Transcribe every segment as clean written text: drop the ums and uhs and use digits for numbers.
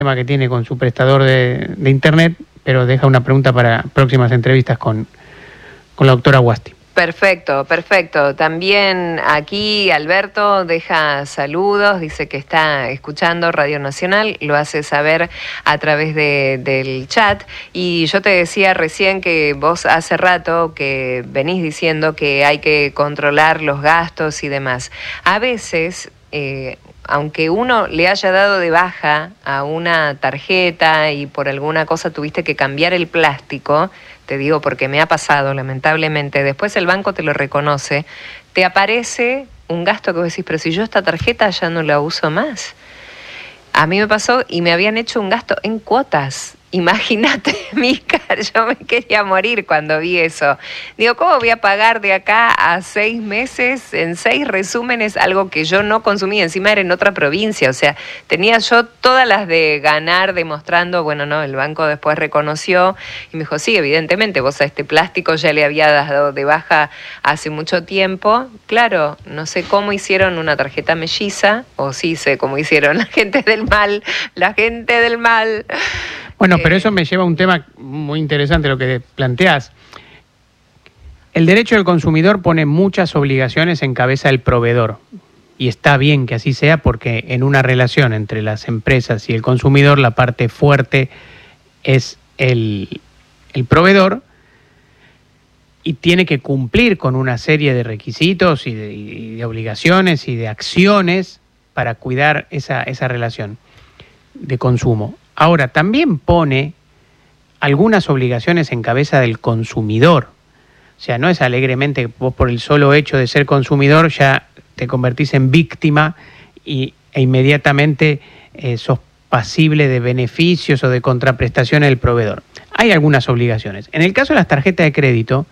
tema que tiene con su prestador de internet, pero deja una pregunta para próximas entrevistas con la doctora Guasti. Perfecto, perfecto. También aquí Alberto deja saludos, dice que está escuchando Radio Nacional, lo hace saber a través del chat. Y yo te decía recién que vos hace rato que venís diciendo que hay que controlar los gastos y demás. A veces, aunque uno le haya dado de baja a una tarjeta y por alguna cosa tuviste que cambiar el plástico, te digo porque me ha pasado lamentablemente, después el banco te lo reconoce, te aparece un gasto que vos decís, pero si yo esta tarjeta ya no la uso más. A mí me pasó y me habían hecho un gasto en cuotas. Imagínate, Mica, yo me quería morir cuando vi eso. Digo, ¿cómo voy a pagar de acá a 6 meses, en 6 resúmenes, algo que yo no consumí? Encima era en otra provincia, o sea, tenía yo todas las de ganar demostrando, bueno, no, el banco después reconoció y me dijo, sí, evidentemente, vos a este plástico ya le había dado de baja hace mucho tiempo. Claro, no sé cómo hicieron una tarjeta melliza, o sí sé cómo hicieron la gente del mal. Bueno, pero eso me lleva a un tema muy interesante lo que planteás. El derecho del consumidor pone muchas obligaciones en cabeza del proveedor. Y está bien que así sea porque en una relación entre las empresas y el consumidor la parte fuerte es el proveedor y tiene que cumplir con una serie de requisitos y de obligaciones y de acciones para cuidar esa relación de consumo. Ahora, también pone algunas obligaciones en cabeza del consumidor. O sea, no es alegremente que vos por el solo hecho de ser consumidor ya te convertís en víctima e inmediatamente sos pasible de beneficios o de contraprestaciones del proveedor. Hay algunas obligaciones. En el caso de las tarjetas de crédito,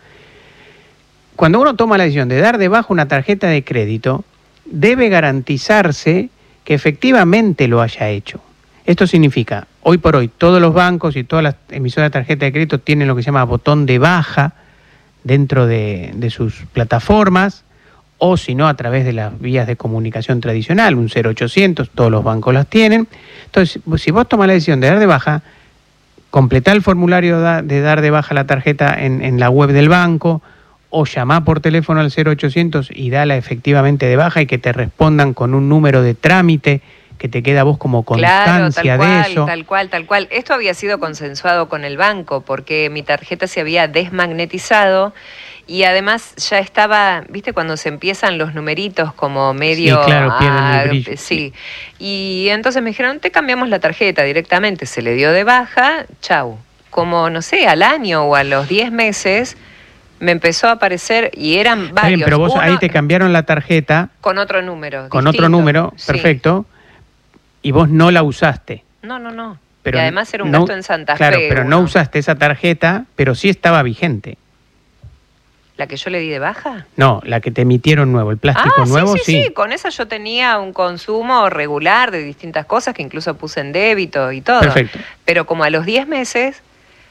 cuando uno toma la decisión de dar de baja una tarjeta de crédito, debe garantizarse que efectivamente lo haya hecho. Esto significa, hoy por hoy, todos los bancos y todas las emisoras de tarjeta de crédito tienen lo que se llama botón de baja dentro de sus plataformas, o si no, a través de las vías de comunicación tradicional, un 0800, todos los bancos las tienen. Entonces, si vos tomás la decisión de dar de baja, completá el formulario de dar de baja la tarjeta en la web del banco, o llamá por teléfono al 0800 y dala efectivamente de baja y que te respondan con un número de trámite que te queda a vos como constancia de eso. Tal cual. Esto había sido consensuado con el banco porque mi tarjeta se había desmagnetizado y además ya estaba, ¿viste? Cuando se empiezan los numeritos como medio... Sí, claro, pierden el brillo. Sí. Y entonces me dijeron, te cambiamos la tarjeta directamente. Se le dio de baja, chau. Como, no sé, al año o a los 10 meses... me empezó a aparecer y eran varios. Bien, pero vos ahí te cambiaron la tarjeta. Con otro número. Con otro número, perfecto. Sí. Y vos no la usaste. No. Pero y además era un gasto en Santa Fe. Claro, pero no usaste esa tarjeta, pero sí estaba vigente. ¿La que yo le di de baja? No, la que te emitieron nuevo, el plástico nuevo, sí. Sí, con esa yo tenía un consumo regular de distintas cosas que incluso puse en débito y todo. Perfecto. Pero como a los 10 meses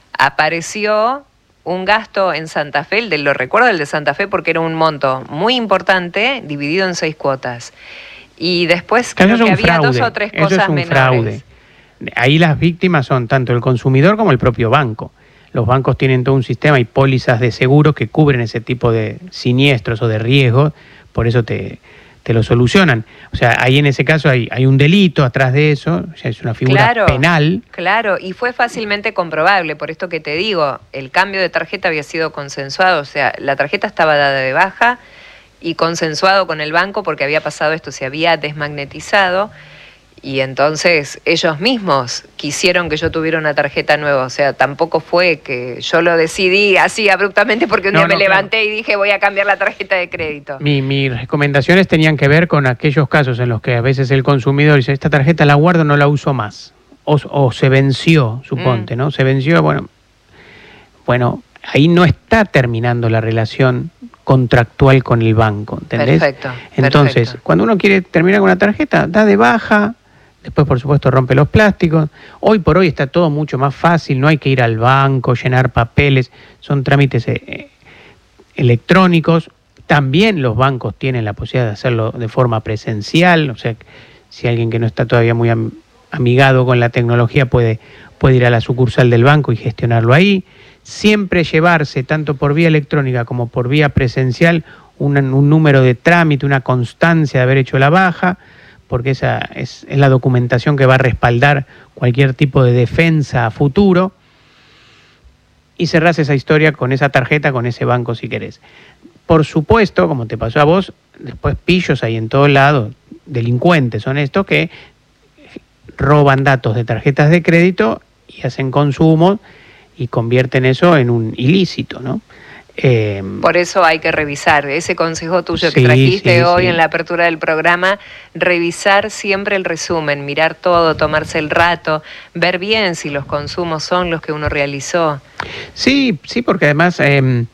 apareció un gasto en Santa Fe, lo recuerdo el de Santa Fe porque era un monto muy importante dividido en 6 cuotas. Y después creo que había 2 o 3 cosas eso es un menores. Fraude. Ahí las víctimas son tanto el consumidor como el propio banco. Los bancos tienen todo un sistema y pólizas de seguro que cubren ese tipo de siniestros o de riesgos, por eso te lo solucionan. O sea, ahí en ese caso hay un delito atrás de eso, o sea, es una figura penal. Claro, y fue fácilmente comprobable, por esto que te digo, el cambio de tarjeta había sido consensuado, o sea, la tarjeta estaba dada de baja y consensuado con el banco porque había pasado esto, se había desmagnetizado y entonces ellos mismos quisieron que yo tuviera una tarjeta nueva, o sea, tampoco fue que yo lo decidí así abruptamente porque un día me levanté y dije voy a cambiar la tarjeta de crédito. Mis recomendaciones tenían que ver con aquellos casos en los que a veces el consumidor dice, esta tarjeta la guardo, no la uso más, o se venció, suponte, ¿no? Se venció, bueno, ahí no está terminando la relación contractual con el banco, ¿entendés? Perfecto. Entonces, cuando uno quiere terminar con una tarjeta, da de baja, después por supuesto rompe los plásticos. Hoy por hoy está todo mucho más fácil, no hay que ir al banco, llenar papeles, son trámites electrónicos. También los bancos tienen la posibilidad de hacerlo de forma presencial, o sea, si alguien que no está todavía muy amigado con la tecnología puede ir a la sucursal del banco y gestionarlo ahí. Siempre llevarse, tanto por vía electrónica como por vía presencial, un número de trámite, una constancia de haber hecho la baja, porque esa es la documentación que va a respaldar cualquier tipo de defensa a futuro. Y cerrás esa historia con esa tarjeta, con ese banco si querés. Por supuesto, como te pasó a vos, después pillos hay en todos lados, delincuentes son estos que roban datos de tarjetas de crédito y hacen consumo y convierten eso en un ilícito, ¿no? Por eso hay que revisar ese consejo tuyo que trajiste hoy en la apertura del programa, revisar siempre el resumen, mirar todo, tomarse el rato, ver bien si los consumos son los que uno realizó. Sí, porque además el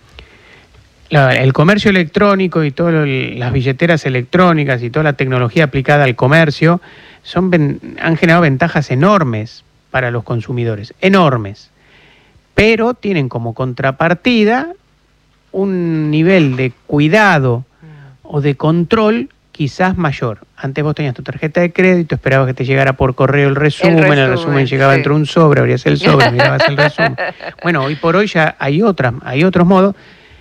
comercio electrónico y todas las billeteras electrónicas y toda la tecnología aplicada al comercio han generado ventajas enormes para los consumidores, enormes, pero tienen como contrapartida un nivel de cuidado o de control quizás mayor. Antes vos tenías tu tarjeta de crédito, esperabas que te llegara por correo el resumen llegaba dentro de un sobre, abrías el sobre, mirabas el resumen. Bueno, hoy por hoy ya hay otros modos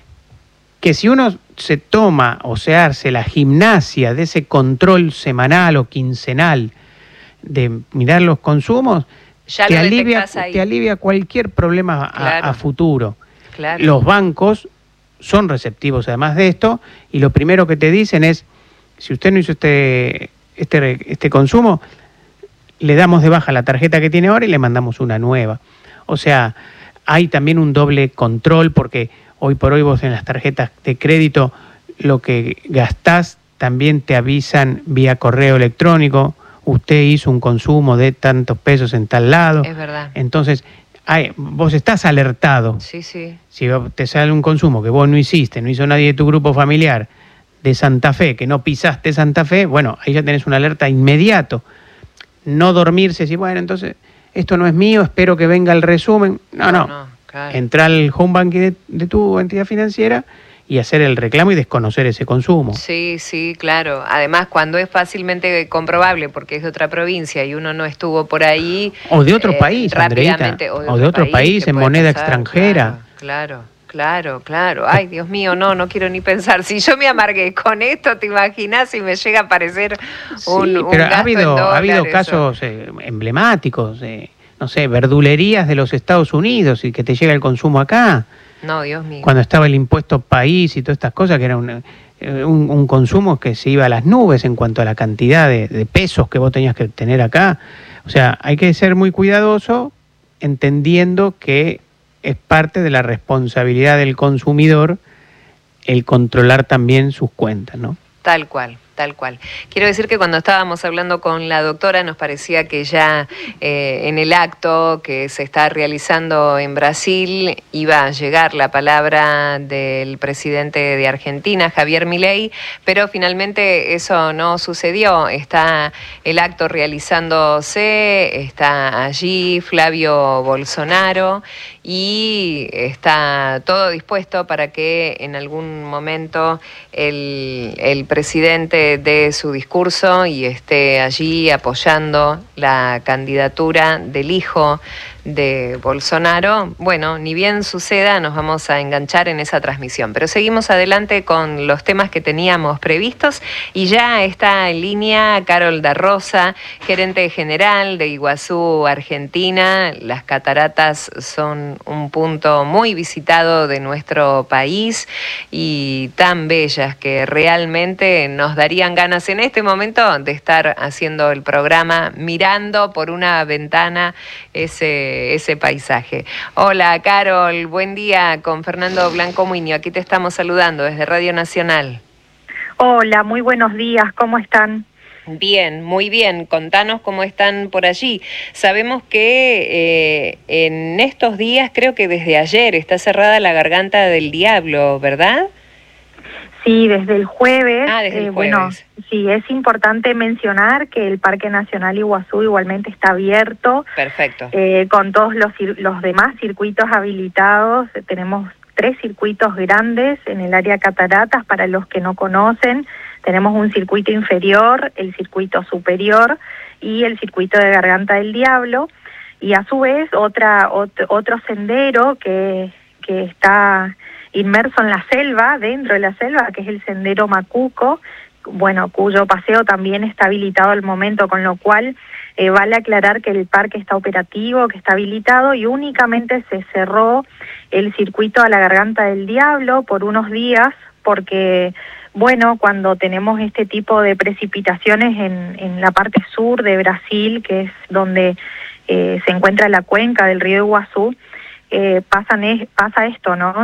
que si uno se toma o se hace la gimnasia de ese control semanal o quincenal de mirar los consumos, te alivia cualquier problema a futuro. Claro. Los bancos son receptivos además de esto, y lo primero que te dicen es, si usted no hizo este consumo, le damos de baja la tarjeta que tiene ahora y le mandamos una nueva. O sea, hay también un doble control, porque hoy por hoy vos en las tarjetas de crédito lo que gastás también te avisan vía correo electrónico, usted hizo un consumo de tantos pesos en tal lado. Es verdad. Entonces, vos estás alertado. Sí. Si te sale un consumo que vos no hiciste, no hizo nadie de tu grupo familiar de Santa Fe, que no pisaste Santa Fe, bueno, ahí ya tenés una alerta inmediato. No dormirse, si bueno, entonces esto no es mío, espero que venga el resumen. No. Claro. Entra al home banking de tu entidad financiera y hacer el reclamo y desconocer ese consumo. Sí, claro. Además, cuando es fácilmente comprobable, porque es de otra provincia y uno no estuvo por ahí... O de otro país, Andreita. O de otro país en moneda extranjera. Claro. Ay, Dios mío, no quiero ni pensar. Si yo me amargué con esto, ¿te imaginas si me llega a aparecer un pero gasto ha habido casos emblemáticos, no sé, verdulerías de los Estados Unidos y que te llega el consumo acá. No, Dios mío. Cuando estaba el impuesto país y todas estas cosas, que era un consumo que se iba a las nubes en cuanto a la cantidad de pesos que vos tenías que tener acá. O sea, hay que ser muy cuidadoso, entendiendo que es parte de la responsabilidad del consumidor el controlar también sus cuentas, ¿no? Tal cual. Quiero decir que cuando estábamos hablando con la doctora nos parecía que ya en el acto que se está realizando en Brasil iba a llegar la palabra del presidente de Argentina, Javier Milei, pero finalmente eso no sucedió. Está el acto realizándose, está allí Flavio Bolsonaro y está todo dispuesto para que en algún momento el presidente dé su discurso y esté allí apoyando la candidatura del hijo de Bolsonaro. Bueno, ni bien suceda, nos vamos a enganchar en esa transmisión. Pero seguimos adelante con los temas que teníamos previstos y ya está en línea Carol da Rosa, gerente general de Iguazú, Argentina. Las cataratas son un punto muy visitado de nuestro país y tan bellas que realmente nos darían ganas en este momento de estar haciendo el programa mirando por una ventana ese paisaje. Hola, Carol, buen día, con Fernando Blanco Muñoz. Aquí te estamos saludando desde Radio Nacional. Hola, muy buenos días, ¿cómo están? Bien, muy bien. Contanos cómo están por allí. Sabemos que en estos días, creo que desde ayer, está cerrada la Garganta del Diablo, ¿verdad? Sí, desde el jueves. Desde el jueves. Bueno, sí, es importante mencionar que el Parque Nacional Iguazú igualmente está abierto. Perfecto. Con todos los demás circuitos habilitados. Tenemos 3 circuitos grandes en el área cataratas, para los que no conocen. Tenemos un circuito inferior, el circuito superior y el circuito de Garganta del Diablo, y a su vez otro sendero que está inmerso en la selva, dentro de la selva, que es el sendero Macuco, bueno, cuyo paseo también está habilitado al momento, con lo cual vale aclarar que el parque está operativo, que está habilitado, y únicamente se cerró el circuito a la Garganta del Diablo por unos días, porque bueno, cuando tenemos este tipo de precipitaciones en la parte sur de Brasil, que es donde se encuentra la cuenca del río Iguazú, pasa esto, ¿no?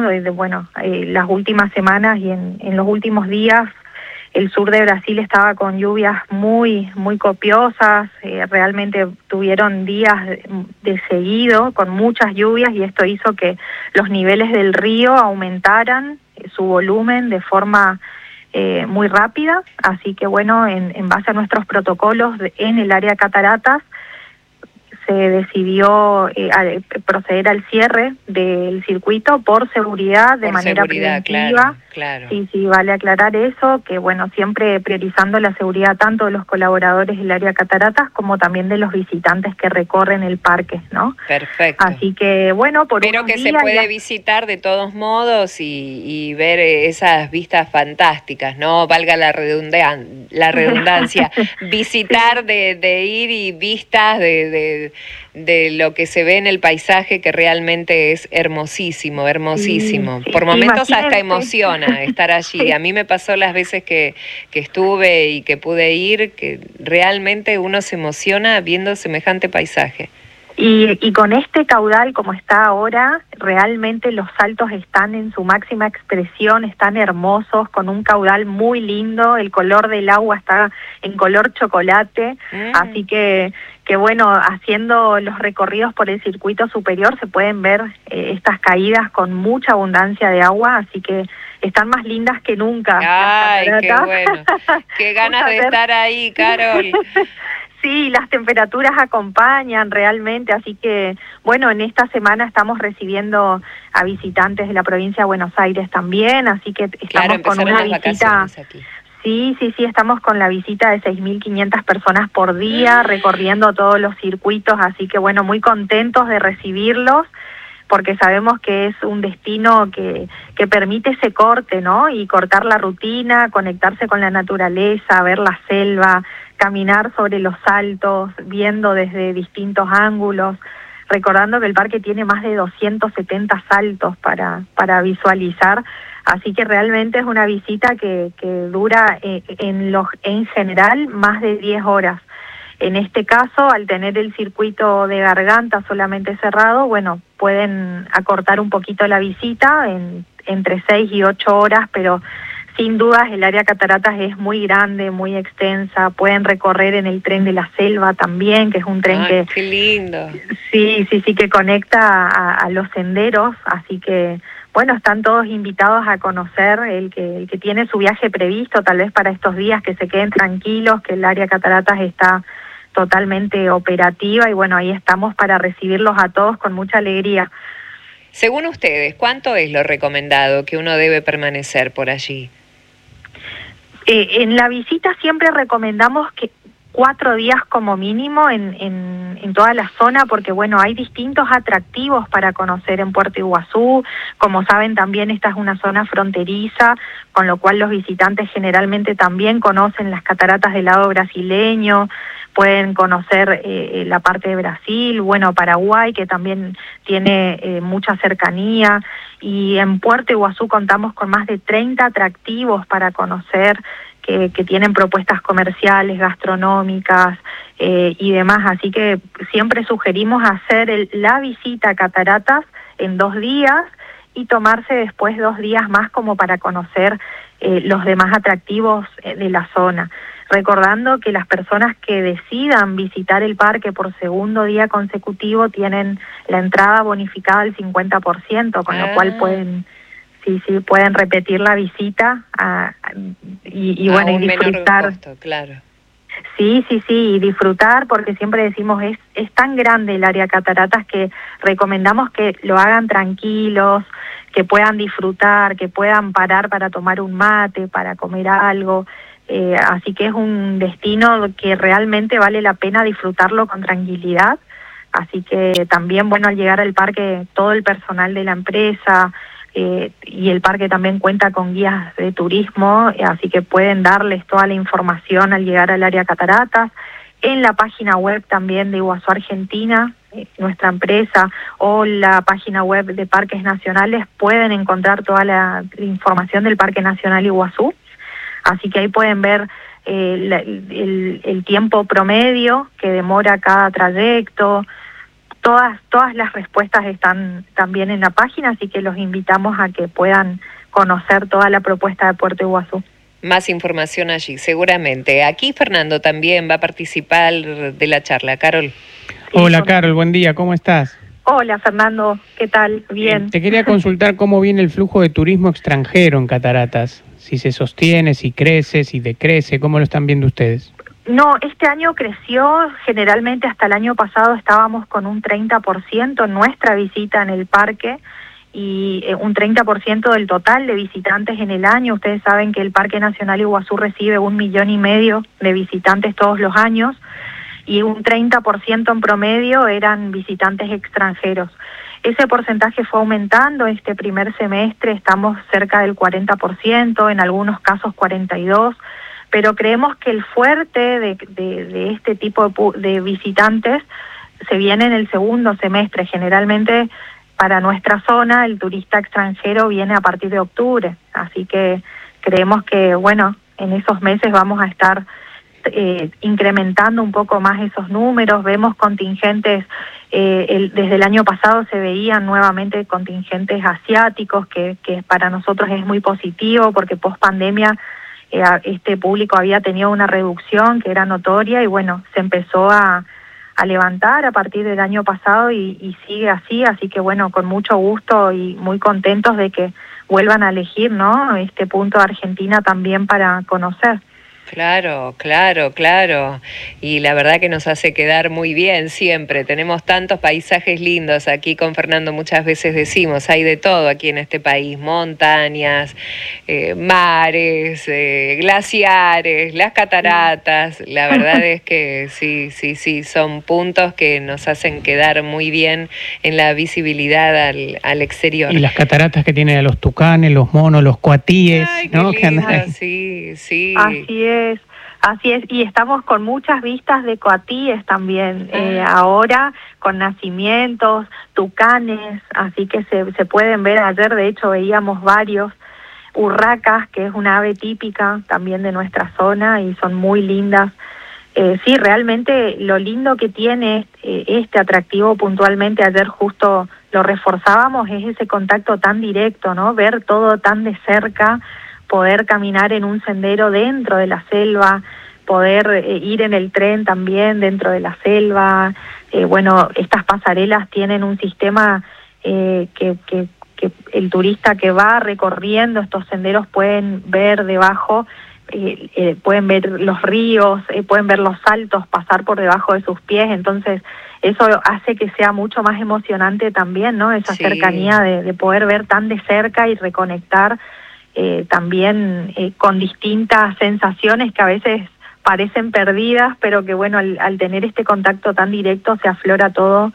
Las últimas semanas y en los últimos días el sur de Brasil estaba con lluvias muy copiosas, realmente tuvieron días de seguido con muchas lluvias, y esto hizo que los niveles del río aumentaran su volumen de forma muy rápida. Así que bueno, en base a nuestros protocolos en el área cataratas, se decidió proceder al cierre del circuito por seguridad, de manera preventiva. Claro. Sí, vale aclarar eso, que bueno, siempre priorizando la seguridad tanto de los colaboradores del área cataratas como también de los visitantes que recorren el parque, ¿no? Perfecto. Así que bueno, pero que se puede visitar de todos modos y ver esas vistas fantásticas, ¿no? Valga la redundancia, visitar de ir y vistas de lo que se ve en el paisaje, que realmente es hermosísimo. Sí, por momentos hasta emociona estar allí. Sí. A mí me pasó las veces que estuve y que pude ir, que realmente uno se emociona viendo semejante paisaje. Y con este caudal como está ahora, realmente los saltos están en su máxima expresión, están hermosos, con un caudal muy lindo, el color del agua está en color chocolate, así que bueno, haciendo los recorridos por el circuito superior se pueden ver estas caídas con mucha abundancia de agua, así que están más lindas que nunca. ¡Ay, qué bueno! ¡Qué ganas de estar ahí, Carol! Sí, las temperaturas acompañan realmente, así que bueno, en esta semana estamos recibiendo a visitantes de la provincia de Buenos Aires también, así que estamos con una visita. Sí, estamos con la visita de 6.500 personas por día, recorriendo todos los circuitos, así que bueno, muy contentos de recibirlos, porque sabemos que es un destino que permite ese corte, ¿no? Y cortar la rutina, conectarse con la naturaleza, ver la selva, caminar sobre los saltos, viendo desde distintos ángulos, recordando que el parque tiene más de 270 saltos para visualizar, así que realmente es una visita que dura en general más de 10 horas. En este caso, al tener el circuito de Garganta solamente cerrado, bueno, pueden acortar un poquito la visita entre 6 y 8 horas, pero sin dudas el área cataratas es muy grande, muy extensa. Pueden recorrer en el tren de la selva también, que es un tren que... ¡Qué lindo! Sí, que conecta a los senderos, así que bueno, están todos invitados a conocer, el que tiene su viaje previsto, tal vez para estos días, que se queden tranquilos, que el área cataratas está totalmente operativa, y bueno, ahí estamos para recibirlos a todos con mucha alegría. Según ustedes, ¿cuánto es lo recomendado que uno debe permanecer por allí? En la visita siempre recomendamos que 4 días como mínimo en toda la zona, porque bueno, hay distintos atractivos para conocer en Puerto Iguazú. Como saben, también esta es una zona fronteriza, con lo cual los visitantes generalmente también conocen las cataratas del lado brasileño, pueden conocer la parte de Brasil, bueno, Paraguay, que también tiene mucha cercanía, y en Puerto Iguazú contamos con más de 30 atractivos para conocer, que tienen propuestas comerciales, gastronómicas y demás, así que siempre sugerimos hacer la visita a cataratas en 2 días y tomarse después 2 días más como para conocer los demás atractivos de la zona. Recordando que las personas que decidan visitar el parque por segundo día consecutivo tienen la entrada bonificada al 50%, con lo cual pueden repetir la visita y bueno, y disfrutar. Menor costo, claro. Sí, y disfrutar, porque siempre decimos es tan grande el área cataratas que recomendamos que lo hagan tranquilos, que puedan disfrutar, que puedan parar para tomar un mate, para comer algo. así que es un destino que realmente vale la pena disfrutarlo con tranquilidad. Así que también, bueno, al llegar al parque, todo el personal de la empresa y el parque también cuenta con guías de turismo, así que pueden darles toda la información al llegar al área Cataratas. En la página web también de Iguazú Argentina, nuestra empresa, o la página web de Parques Nacionales, pueden encontrar toda la información del Parque Nacional Iguazú. Así que ahí pueden ver el tiempo promedio que demora cada trayecto. Todas las respuestas están también en la página, así que los invitamos a que puedan conocer toda la propuesta de Puerto Iguazú. Más información allí, seguramente. Aquí Fernando también va a participar de la charla. Carol. Sí, hola Carol, buen día, ¿cómo estás? Hola Fernando, ¿qué tal? Bien. Te quería consultar cómo viene el flujo de turismo extranjero en Cataratas, si se sostiene, si crece, si decrece, ¿cómo lo están viendo ustedes? No, este año creció, generalmente hasta el año pasado estábamos con un 30% en nuestra visita en el parque, y un 30% del total de visitantes en el año. Ustedes saben que el Parque Nacional Iguazú recibe 1,5 millones de visitantes todos los años, y un 30% en promedio eran visitantes extranjeros. Ese porcentaje fue aumentando. Este primer semestre estamos cerca del 40%, en algunos casos 42%, pero creemos que el fuerte de este tipo de visitantes se viene en el segundo semestre. Generalmente para nuestra zona el turista extranjero viene a partir de octubre, así que creemos que, bueno, en esos meses vamos a estar incrementando un poco más esos números. Vemos contingentes, desde el año pasado se veían nuevamente contingentes asiáticos, que para nosotros es muy positivo, porque post pandemia este público había tenido una reducción que era notoria, y bueno, se empezó a levantar a partir del año pasado y sigue así que bueno, con mucho gusto y muy contentos de que vuelvan a elegir, ¿no?, este punto de Argentina también para conocer. Claro, claro, claro. Y la verdad que nos hace quedar muy bien siempre. Tenemos tantos paisajes lindos aquí con Fernando, muchas veces decimos, hay de todo aquí en este país, montañas, mares, glaciares, las cataratas. La verdad es que sí, son puntos que nos hacen quedar muy bien en la visibilidad al exterior. Y las cataratas que tienen a los tucanes, los monos, los coatíes, ay, ¿no? Qué lindo, sí. Así es, y estamos con muchas vistas de coatíes también, ahora con nacimientos, tucanes, así que se pueden ver. Ayer de hecho veíamos varios, urracas, que es una ave típica también de nuestra zona y son muy lindas. Sí, realmente lo lindo que tiene este atractivo puntualmente, ayer justo lo reforzábamos, es ese contacto tan directo, ¿no? Ver todo tan de cerca, poder caminar en un sendero dentro de la selva, poder ir en el tren también dentro de la selva. Bueno, estas pasarelas tienen un sistema que el turista que va recorriendo estos senderos pueden ver debajo, pueden ver los ríos, pueden ver los saltos pasar por debajo de sus pies. Entonces eso hace que sea mucho más emocionante también, ¿no? Esa cercanía de poder ver tan de cerca y reconectar también con distintas sensaciones que a veces parecen perdidas, pero que bueno, al tener este contacto tan directo se aflora todo,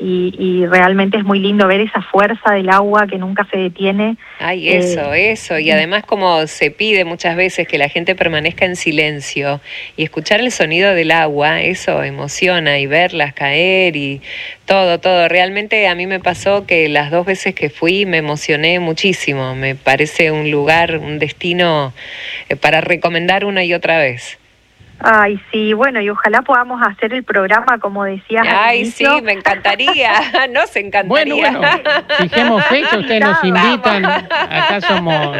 y realmente es muy lindo ver esa fuerza del agua que nunca se detiene. Ay, eso, y además como se pide muchas veces que la gente permanezca en silencio y escuchar el sonido del agua, eso emociona, y verlas caer y todo, realmente a mí me pasó que las 2 veces que fui me emocioné muchísimo, me parece un lugar, un destino para recomendar una y otra vez. Ay, sí, bueno, y ojalá podamos hacer el programa como decías. Ay, sí, me encantaría, nos encantaría. Bueno, fijemos fecha, ustedes nos invitan, acá somos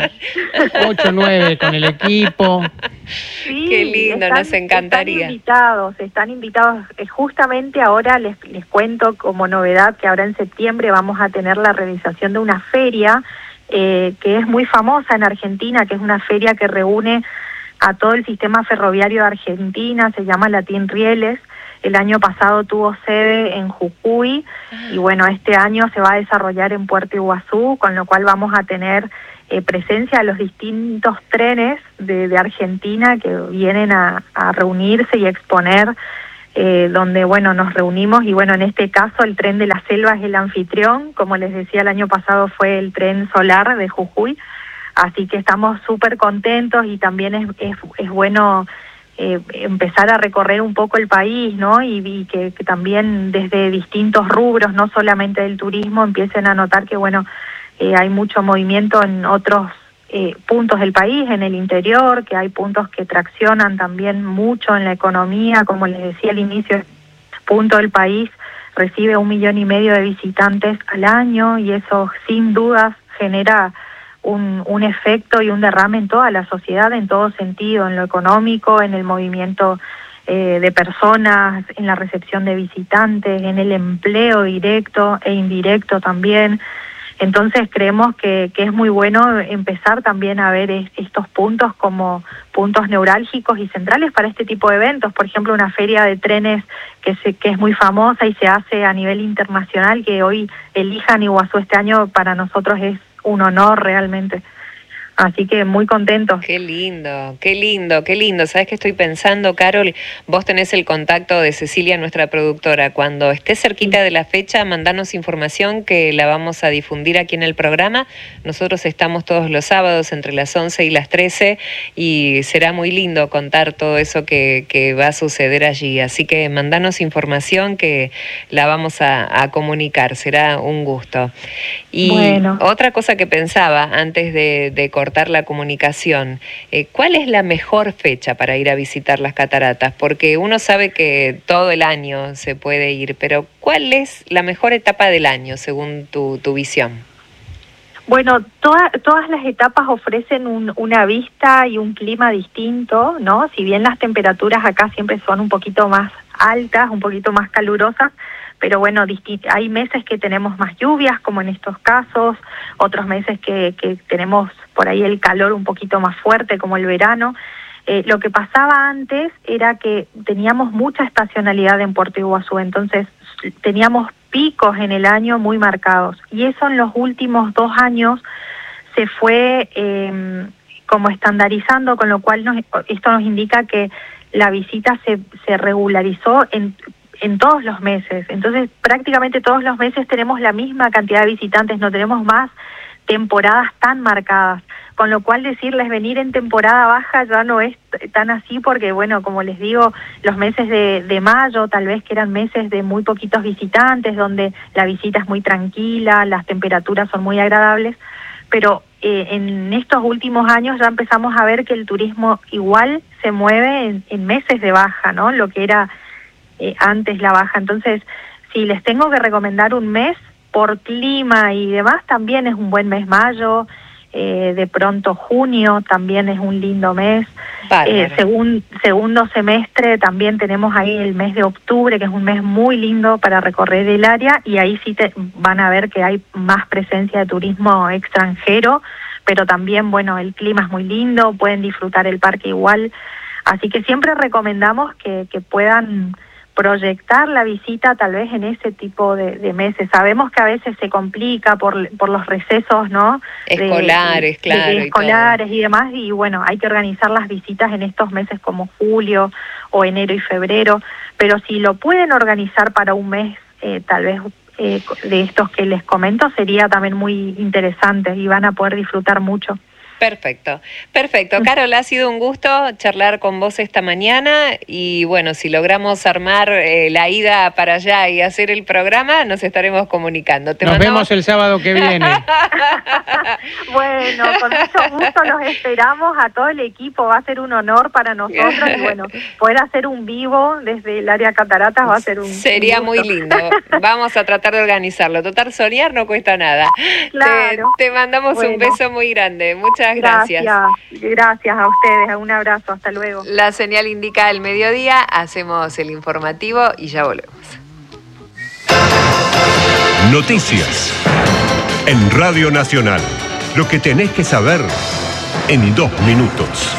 8 o 9 con el equipo. Sí, qué lindo, nos encantaría. Están invitados. Justamente ahora les cuento como novedad que ahora en septiembre vamos a tener la realización de una feria que es muy famosa en Argentina, que es una feria que reúne a todo el sistema ferroviario de Argentina, se llama Latin Rieles. El año pasado tuvo sede en Jujuy y bueno, este año se va a desarrollar en Puerto Iguazú, con lo cual vamos a tener presencia de los distintos trenes de Argentina que vienen a reunirse y a exponer, donde, bueno, nos reunimos y, bueno, en este caso el tren de la selva es el anfitrión. Como les decía, el año pasado fue el tren solar de Jujuy, así que estamos súper contentos y también es bueno empezar a recorrer un poco el país, ¿no? Y que también desde distintos rubros, no solamente del turismo, empiecen a notar que, bueno, hay mucho movimiento en otros puntos del país, en el interior, que hay puntos que traccionan también mucho en la economía. Como les decía al inicio, el punto del país recibe 1,5 millones de visitantes al año y eso sin dudas genera un efecto y un derrame en toda la sociedad, en todo sentido, en lo económico, en el movimiento de personas, en la recepción de visitantes, en el empleo directo e indirecto también. Entonces creemos que es muy bueno empezar también a ver estos puntos como puntos neurálgicos y centrales para este tipo de eventos. Por ejemplo, una feria de trenes que es muy famosa y se hace a nivel internacional, que hoy elijan Iguazú este año, para nosotros es un honor realmente. Así que muy contentos. Qué lindo, qué lindo, qué lindo. ¿Sabes qué estoy pensando, Carol? Vos tenés el contacto de Cecilia, nuestra productora. Cuando esté cerquita de la fecha, mandanos información que la vamos a difundir aquí en el programa. Nosotros estamos todos los sábados entre las 11 y las 13 y será muy lindo contar todo eso que va a suceder allí. Así que mandanos información que la vamos a comunicar. Será un gusto. Y bueno, otra cosa que pensaba antes de cortar la comunicación, ¿cuál es la mejor fecha para ir a visitar las cataratas? Porque uno sabe que todo el año se puede ir, pero ¿cuál es la mejor etapa del año según tu visión? Bueno, todas las etapas ofrecen una vista y un clima distinto, ¿no? Si bien las temperaturas acá siempre son un poquito más altas, un poquito más calurosas, pero bueno, hay meses que tenemos más lluvias, como en estos casos, otros meses que tenemos por ahí el calor un poquito más fuerte, como el verano. Lo que pasaba antes era que teníamos mucha estacionalidad en Puerto Iguazú, entonces teníamos picos en el año muy marcados, y eso en los últimos 2 años se fue como estandarizando, con lo cual esto nos indica que la visita se regularizó en todos los meses. Entonces prácticamente todos los meses tenemos la misma cantidad de visitantes, no tenemos más temporadas tan marcadas, con lo cual decirles venir en temporada baja ya no es tan así, porque bueno, como les digo, los meses de mayo tal vez, que eran meses de muy poquitos visitantes, donde la visita es muy tranquila, las temperaturas son muy agradables, pero en estos últimos años ya empezamos a ver que el turismo igual se mueve en meses de baja, ¿no? Lo que era antes la baja. Entonces, si les tengo que recomendar un mes por clima y demás, también es un buen mes mayo. De pronto junio también es un lindo mes. Segundo semestre también tenemos ahí el mes de octubre, que es un mes muy lindo para recorrer el área, y ahí sí van a ver que hay más presencia de turismo extranjero, pero también, bueno, el clima es muy lindo, pueden disfrutar el parque igual. Así que siempre recomendamos que puedan proyectar la visita tal vez en ese tipo de meses. Sabemos que a veces se complica por los recesos, ¿no? Escolares, claro. Escolares y demás, y bueno, hay que organizar las visitas en estos meses como julio o enero y febrero, pero si lo pueden organizar para un mes, tal vez de estos que les comento, sería también muy interesante y van a poder disfrutar mucho. Perfecto, perfecto. Carol, ha sido un gusto charlar con vos esta mañana y bueno, si logramos armar la ida para allá y hacer el programa, nos estaremos comunicando. Nos vemos el sábado que viene. Bueno, con mucho gusto los esperamos a todo el equipo, va a ser un honor para nosotros y bueno, poder hacer un vivo desde el área Cataratas va a ser Sería muy lindo, vamos a tratar de organizarlo. Total, soñar no cuesta nada. Claro. Te mandamos un beso muy grande, muchas gracias. Gracias a ustedes, un abrazo, hasta luego. La señal indica el mediodía, hacemos el informativo y ya volvemos. Noticias en Radio Nacional, lo que tenés que saber en 2 minutos.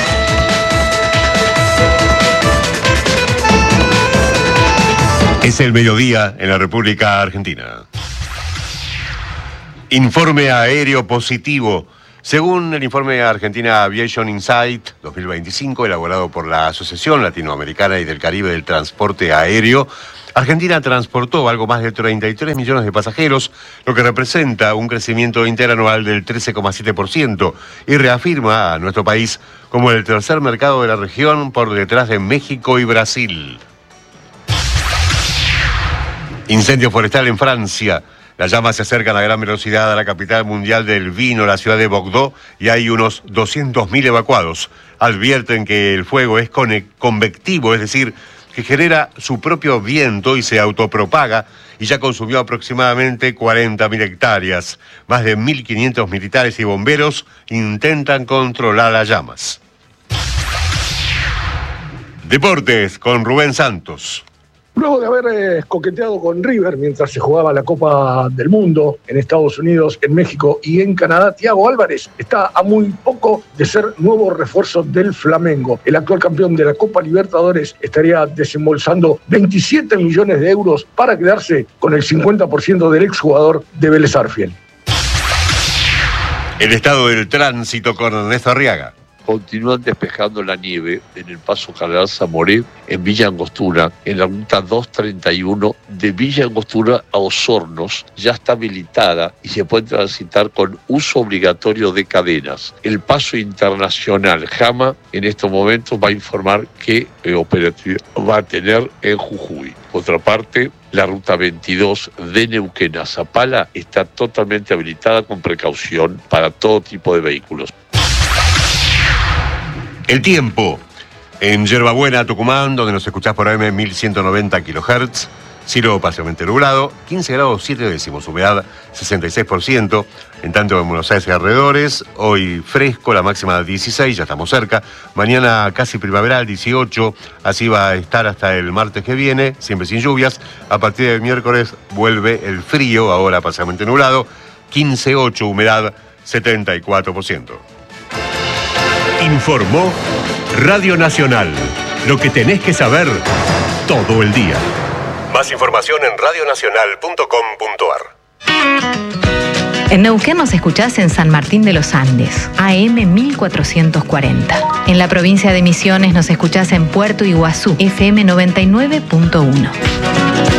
Es el mediodía en la República Argentina. Informe aéreo positivo Según el informe Argentina Aviation Insight 2025, elaborado por la Asociación Latinoamericana y del Caribe del Transporte Aéreo, Argentina transportó algo más de 33 millones de pasajeros, lo que representa un crecimiento interanual del 13,7% y reafirma a nuestro país como el tercer mercado de la región por detrás de México y Brasil. Incendio forestal en Francia. Las llamas se acercan a gran velocidad a la capital mundial del vino, la ciudad de Bordeaux, y hay unos 200.000 evacuados. Advierten que el fuego es convectivo, es decir, que genera su propio viento y se autopropaga, y ya consumió aproximadamente 40.000 hectáreas. Más de 1.500 militares y bomberos intentan controlar las llamas. Deportes con Rubén Santos. Luego de haber coqueteado con River mientras se jugaba la Copa del Mundo en Estados Unidos, en México y en Canadá, Thiago Álvarez está a muy poco de ser nuevo refuerzo del Flamengo. El actual campeón de la Copa Libertadores estaría desembolsando 27 millones de euros para quedarse con el 50% del exjugador de Vélez Sarsfield. El estado del tránsito con Ernesto Arriaga. Continúan despejando la nieve en el paso General Zamoré, en Villa Angostura, en la ruta 231 de Villa Angostura a Osornos, ya está habilitada y se puede transitar con uso obligatorio de cadenas. El paso internacional JAMA en estos momentos va a informar qué operatividad va a tener en Jujuy. Por otra parte, la ruta 22 de Neuquén a Zapala está totalmente habilitada con precaución para todo tipo de vehículos. El tiempo. En Yerbabuena, Tucumán, donde nos escuchás por AM 1190 kHz, cielo parcialmente nublado, 15 grados 7 décimos, humedad 66%. En tanto en Buenos Aires y alrededores, hoy fresco, la máxima 16, ya estamos cerca. Mañana casi primaveral, 18, así va a estar hasta el martes que viene, siempre sin lluvias. A partir del miércoles vuelve el frío, ahora parcialmente nublado, 15,8, humedad 74%. Informó Radio Nacional. Lo que tenés que saber todo el día. Más información en radionacional.com.ar. En Neuquén nos escuchás en San Martín de los Andes, AM 1440. En la provincia de Misiones nos escuchás en Puerto Iguazú, FM 99.1.